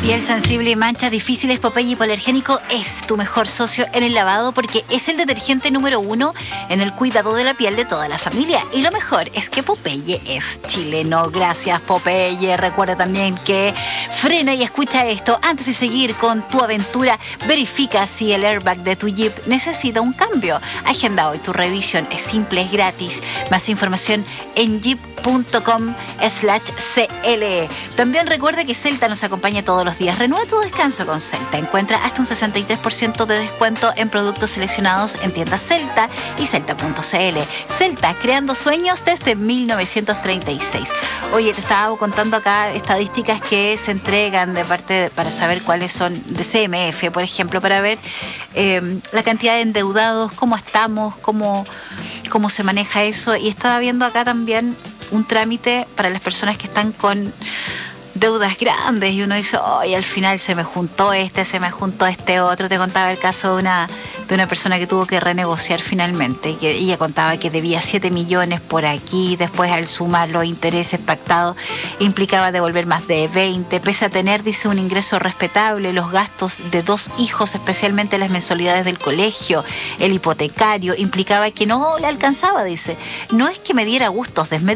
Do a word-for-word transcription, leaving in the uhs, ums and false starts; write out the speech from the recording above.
Piel sensible y manchas difíciles, Popeye Hipoalergénico es tu mejor socio en el lavado porque es el detergente número uno en el cuidado de la piel de toda la familia. Y lo mejor es que Popeye es chileno. Gracias, Popeye. Recuerda también que frena y escucha esto. Antes de seguir con tu aventura, verifica si el airbag de tu Jeep necesita un cambio. Agenda hoy tu revisión. Es simple, es gratis. Más información en jeep punto com slash cl. También recuerda que Celta nos acompaña todos los días. Renueva tu descanso con Celta. Encuentra hasta un sesenta y tres por ciento de descuento en productos seleccionados en tiendas Celta y celta punto cl. Celta, creando sueños desde mil novecientos treinta y seis. Oye, te estaba contando acá estadísticas que se entregan de parte de, para saber cuáles son de C M F, por ejemplo, para ver eh, la cantidad de endeudados, cómo estamos, cómo, cómo se maneja eso. Y estaba viendo acá también un trámite para las personas que están con deudas grandes y uno dice, oye, al final se me juntó este, se me juntó este otro. Te contaba el caso de una, de una persona que tuvo que renegociar finalmente, que ella contaba que debía siete millones por aquí, después al sumar los intereses pactados implicaba devolver más de veinte, pese a tener, dice, un ingreso respetable, los gastos de dos hijos, especialmente las mensualidades del colegio, el hipotecario, implicaba que no le alcanzaba, dice. No es que me diera gustos desmedidos,